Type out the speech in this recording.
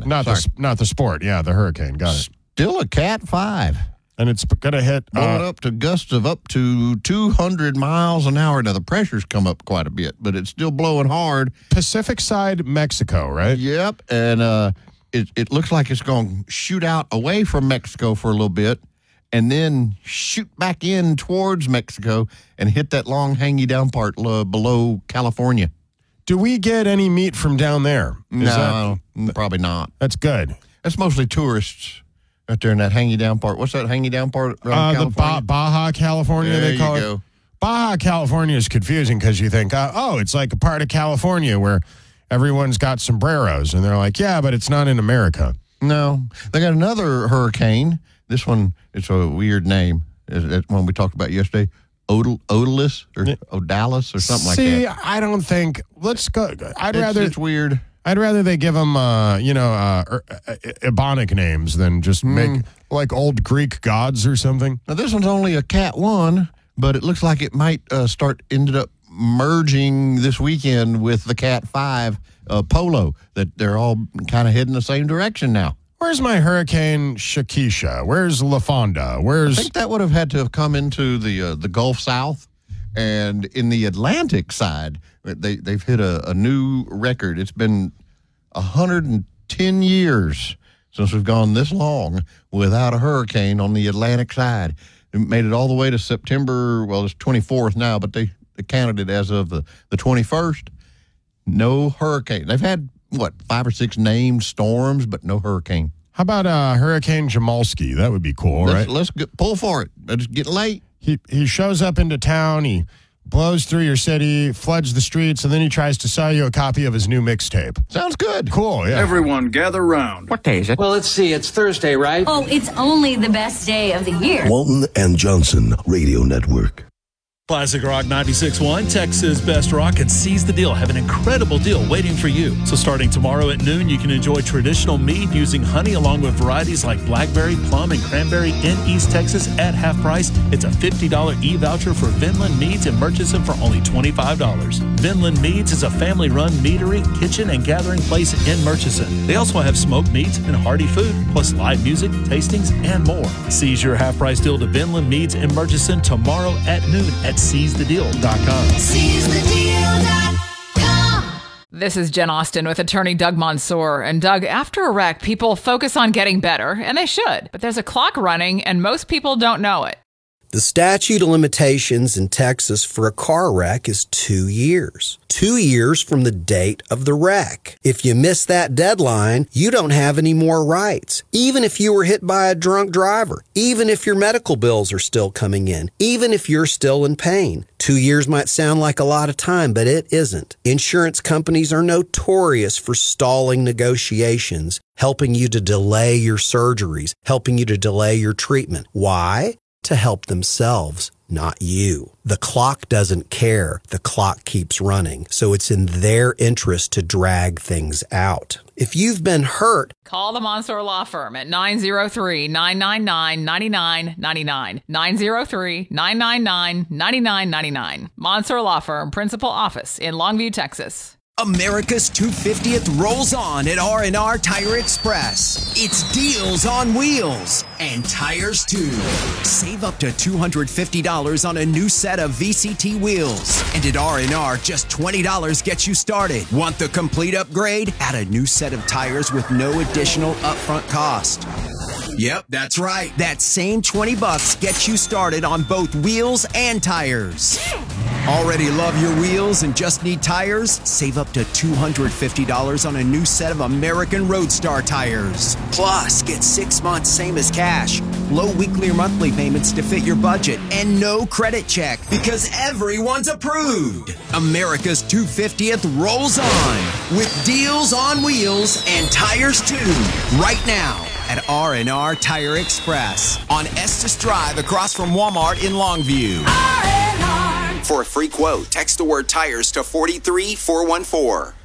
Not the sport. Yeah, the hurricane. Got it. Still a Cat 5. And it's going to hit... Blowing up to gusts of up to 200 miles an hour. Now, the pressure's come up quite a bit, but it's still blowing hard. Pacific side, Mexico, right? Yep, and it looks like it's going to shoot out away from Mexico for a little bit and then shoot back in towards Mexico and hit that long hangy down part below California. Do we get any meat from down there? No, probably not. That's good. That's mostly tourists. Right there in that hangy down part. What's that hangy down part around California? The Baja California, there they call you it. Go. Baja California is confusing because you think, it's like a part of California where everyone's got sombreros. And they're like, yeah, but it's not in America. No. They got another hurricane. This one, it's a weird name. That's one we talked about yesterday. Odalis or Odalis or something like that. See, I don't think. Let's go. It's weird. I'd rather they give them, Ebonic names than just make like old Greek gods or something. Now, this one's only a Cat 1, but it looks like it might ended up merging this weekend with the Cat 5 Polo, that they're all kind of heading the same direction now. Where's my Hurricane Shakisha? Where's La Fonda? I think that would have had to have come into the Gulf South. And in the Atlantic side, they've hit a new record. It's been 110 years since we've gone this long without a hurricane on the Atlantic side. It made it all the way to September, well, it's 24th now, but they counted it as of the 21st. No hurricane. They've had, 5 or 6 named storms, but no hurricane. How about Hurricane Jamalski? That would be cool, right? Let's pull for it. It's getting late. He shows up into town, he blows through your city, floods the streets, and then he tries to sell you a copy of his new mixtape. Sounds good. Cool, yeah. Everyone gather round. What day is it? Well, let's see. It's Thursday, right? Oh, it's only the best day of the year. Walton and Johnson Radio Network. Classic Rock 96.1, Texas Best Rock, and Seize the Deal have an incredible deal waiting for you. So starting tomorrow at noon, you can enjoy traditional mead using honey along with varieties like blackberry, plum, and cranberry in East Texas at half price. It's a $50 e-voucher for Vinland Meads in Murchison for only $25. Vinland Meads is a family-run meadery, kitchen, and gathering place in Murchison. They also have smoked meats and hearty food, plus live music, tastings, and more. Seize your half-price deal to Vinland Meads in Murchison tomorrow at noon at SeizeTheDeal.com. SeizeTheDeal.com. This is Jen Austen with attorney Doug Mansour. And Doug, after a wreck, people focus on getting better, and they should. But there's a clock running, and most people don't know it. The statute of limitations in Texas for a car wreck is 2 years. 2 years from the date of the wreck. If you miss that deadline, you don't have any more rights. Even if you were hit by a drunk driver. Even if your medical bills are still coming in. Even if you're still in pain. 2 years might sound like a lot of time, but it isn't. Insurance companies are notorious for stalling negotiations, helping you to delay your surgeries, helping you to delay your treatment. Why? To help themselves, not you. The clock doesn't care. The clock keeps running. So it's in their interest to drag things out. If you've been hurt, call the Mansour Law Firm at 903-999-9999. 903-999-9999. Mansour Law Firm, Principal Office in Longview, Texas. America's 250th rolls on at R&R Tire Express. It's deals on wheels and tires too. Save up to $250 on a new set of VCT wheels. And at R&R, just $20 gets you started. Want the complete upgrade? Add a new set of tires with no additional upfront cost. Yep, that's right. That same $20 gets you started on both wheels and tires. Already love your wheels and just need tires? Save up to $250 on a new set of American Roadstar tires. Plus, get 6 months same as cash, low weekly or monthly payments to fit your budget, and no credit check because everyone's approved. America's 250th rolls on with deals on wheels and tires too. Right now at R&R Tire Express on Estes Drive across from Walmart in Longview. R&R. For a free quote, text the word tires to 43414.